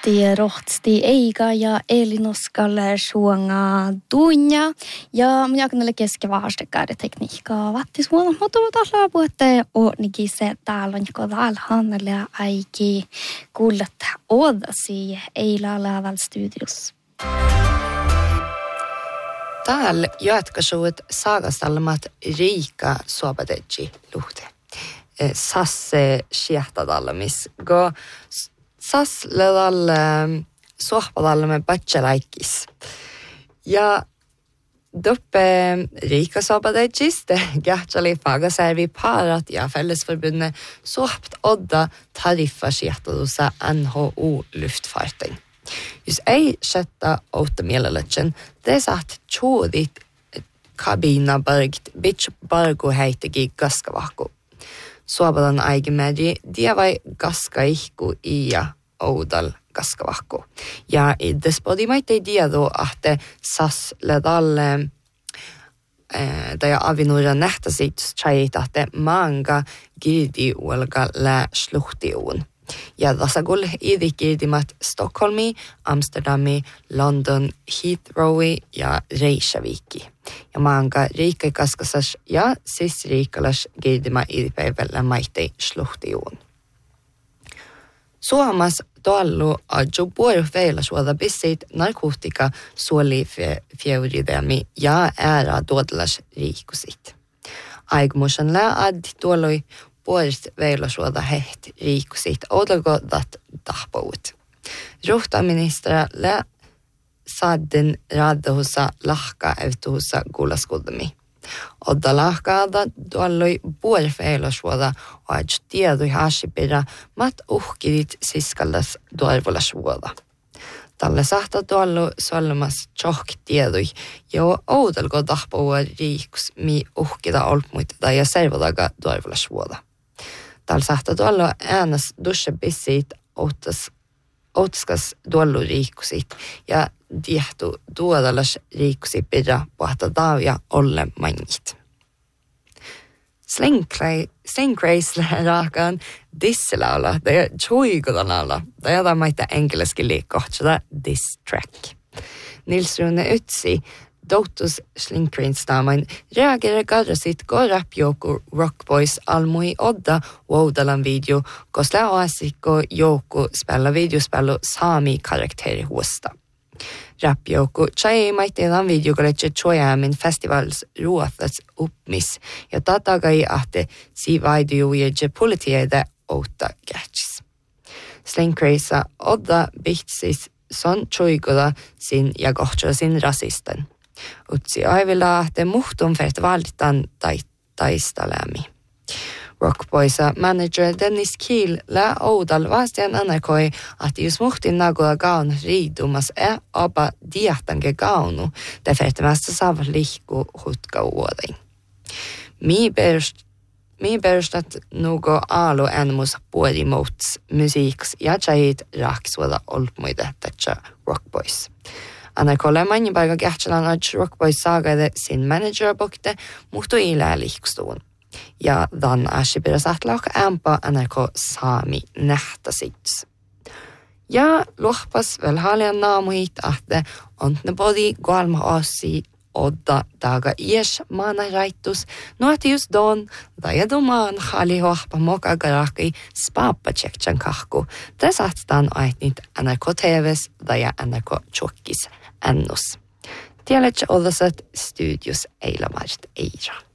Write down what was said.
rohtsti eikä ja Elinoskalle suonga tunja ja minä kannalle keskivahastekääde tekniikkaa vattis vuonna mutta taas puhutte onkin se täällä on täällä Hannelle aiki kuulet odasi eila laval studios. Täällä jatkasuut saagasalmat Riika Suopatetsi luhte. Sasse siehtadallamis go sas ledalle suohpadallamme bachelaikkis. Ja doppe Riika Suopatetjiste kähtsali fagaservi parat ja fällesförbundet suohpt odda tariffa siehtadalussa NHO luftfarten. Jos ei sätta automielelötsen, det satt tjodit kabina bargt bitch bargo heitegi gaskavahku. Suopadan aigemedi diavai gaskaihku ja oudal gaskavahku. Ja i despodi maitei diado ahte sas ledalle da ja avinura nähtäsit tjait ahte manga girdi uolga lä sluhtiun. Ja tässä kun idikirdimat Stockholmi, Amsterdami, London, Heathrowi ja Reykjaviki. Ja maanka riikkikaskasas ja siis riikkalas kirdima idipäivällä maitei sluhtiuun. Suomas tuollu adju puoru feila suoda bissit narkotika suoli fjeuridemi ja äära tuotelas riikusit. Aigmusan lää addi tuollui puolesta veilasuoda heht riikusit odogodat tahpout. Ruhtaministra lä saadden raddahussa lahka evtuhussa kuulaskuldami. Odda lahkaada tuolloi puolesta veilasuoda oaj tiedui haasipira mat uhkidit siskallas tuolvolasuoda. Tälle sahta tuollu solmas tjohk tiedui jo oudalko tahpoua riikus mi uhkida olpmuita ja servodaga tuolvolasuoda. Tällä sahta tuollu äänas dushebissit outskas tuollu riikusit ja diehtu tuodalas riikusi pidä pohta taavia olle mainit. Slingcraisle raakaan disselaula, det är tjoigodanaula, det är där maita engelski liikkohtsada diss track. Nils Rune Utsi, Doutus Slingcrainstamain, reagerar garrasit go rap-joku Rock Boys almui odda Woudalan video, kosla oasikko joku spela videospelu saami karakteri huosta. Rap-joku tjai maitteedan videokoletse tjojäämin festivals ruothas uppmis ja tatagai ahte siivaidujujeje politieide outa kätsis. Slingcraisa odda bihtsis son tjoigoda sin ja kohtsua sin rasisten. Utsi aivilla ahte muhtun fert valitan taistalemi. Rock Boysa manager Dennis Kiel lä oudal vastian NRK att just muhtin nagoa gaun riidumas aba diahtange gaunu det färtemasta savlihku hutka uodin. Mi berstat nugo alu enmus puoli mots musiiks ja tjahit raaksuoda olpmuide tätsä Rock Boys. NRK mannipäivä kähtselän att Rock Boys saagaide sin manager bokte muhtu ilää lihkustuun. Ja dan asipira sahtlauk ämpä NRK saami nähtäsits. Ja lohpas vel halian naamuhit ahte ontne bodi gualma ossi odda daga ies maana raittus nuoti just don daja maan hali hohpa moka garaki spaappa tjektjan kahku. Täsahtan aitnit NRK TVs daja NRK tjokkis ennus. Tiedätkö ollaset studios eilamart eira.